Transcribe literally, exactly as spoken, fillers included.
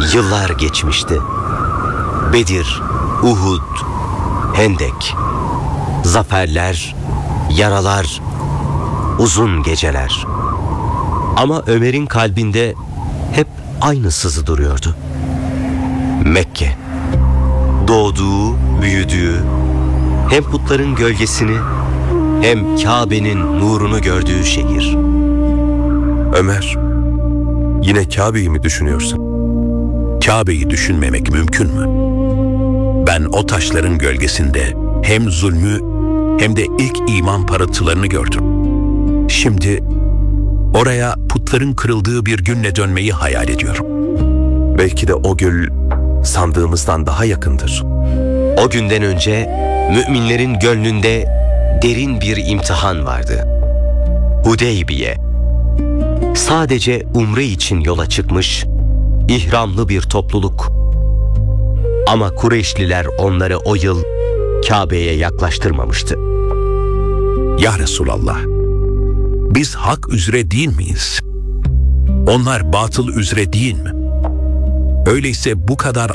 Yıllar geçmişti. Bedir, Uhud, Hendek, zaferler, yaralar, uzun geceler. Ama Ömer'in kalbinde hep aynı sızı duruyordu. Mekke, doğduğu, büyüdüğü, hem putların gölgesini hem Kabe'nin nurunu gördüğü şehir. Ömer, yine Kabe'yi mi düşünüyorsun? Kabe'yi düşünmemek mümkün mü? Ben o taşların gölgesinde hem zulmü hem de ilk iman parıltılarını gördüm. Şimdi oraya putların kırıldığı bir günle dönmeyi hayal ediyorum. Belki de o gül sandığımızdan daha yakındır. O günden önce müminlerin gönlünde derin bir imtihan vardı. Hudeybiye. Sadece umre için yola çıkmış, ihramlı bir topluluk. Ama Kureyşliler onları o yıl Kabe'ye yaklaştırmamıştı. Ya Resulallah, biz hak üzere değil miyiz? Onlar batıl üzere değil mi? Öyleyse bu kadar